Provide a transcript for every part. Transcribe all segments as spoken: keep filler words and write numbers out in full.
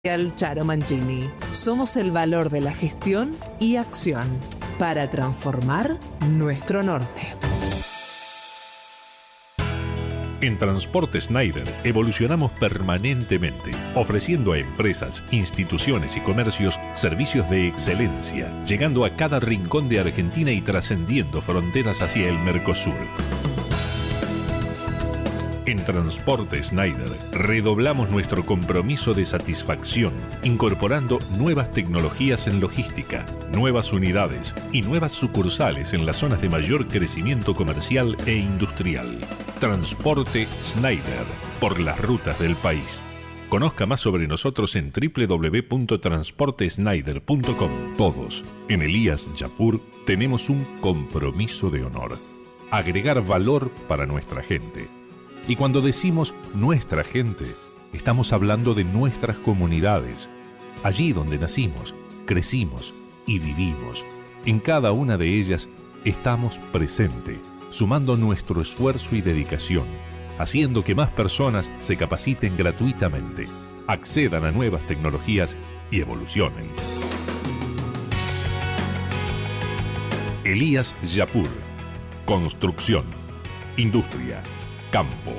Charo Mancini. Somos el valor de la gestión y acción para transformar nuestro norte. En Transporte Schneider evolucionamos permanentemente, ofreciendo a empresas, instituciones y comercios servicios de excelencia, llegando a cada rincón de Argentina y trascendiendo fronteras hacia el Mercosur. En Transporte Schneider redoblamos nuestro compromiso de satisfacción, incorporando nuevas tecnologías en logística, nuevas unidades y nuevas sucursales en las zonas de mayor crecimiento comercial e industrial. Transporte Schneider, por las rutas del país. Conozca más sobre nosotros en doble u doble u doble u punto transporte schneider punto com. Todos, en Elías Yapur, tenemos un compromiso de honor: agregar valor para nuestra gente. Y cuando decimos nuestra gente, estamos hablando de nuestras comunidades, allí donde nacimos, crecimos y vivimos. En cada una de ellas estamos presentes, sumando nuestro esfuerzo y dedicación, haciendo que más personas se capaciten gratuitamente, accedan a nuevas tecnologías y evolucionen. Elías Yapur. Construcción, industria, campo.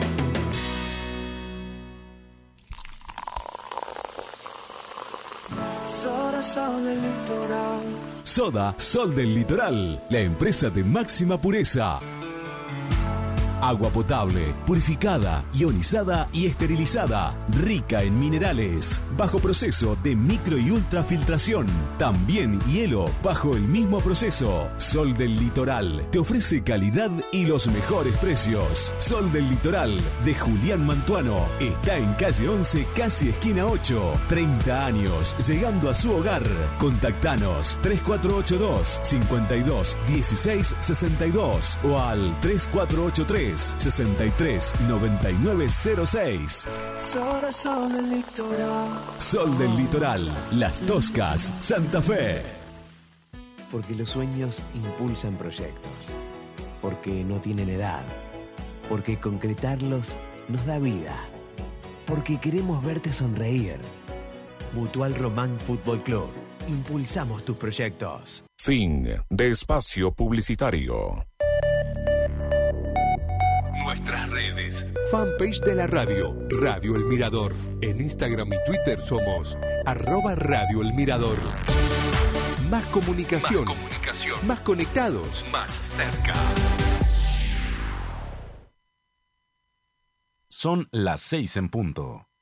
Soda Sol del Litoral. Soda Sol del Litoral, la empresa de máxima pureza. Agua potable, purificada, ionizada y esterilizada, rica en minerales, bajo proceso de micro y ultrafiltración, también hielo bajo el mismo proceso. Sol del Litoral te ofrece calidad y los mejores precios. Sol del Litoral de Julián Mantuano está en calle once, casi esquina ocho. treinta años llegando a su hogar. Contactanos tres cuatro ocho dos, cinco dos uno seis seis dos o al tres cuatro ocho tres, sesenta y tres, noventa y nueve cero seis. Soda Sol del Litoral. Sol del Litoral, Las Toscas, Santa Fe. Porque los sueños impulsan proyectos. Porque no tienen edad. Porque concretarlos nos da vida. Porque queremos verte sonreír. Mutual Román Fútbol Club. Impulsamos tus proyectos. Fin de espacio publicitario. Nuestras redes. Fanpage de la radio, Radio El Mirador. En Instagram y Twitter somos arroba Radio El Mirador. Más comunicación. Más comunicación. Más conectados. Más cerca. Son las seis en punto.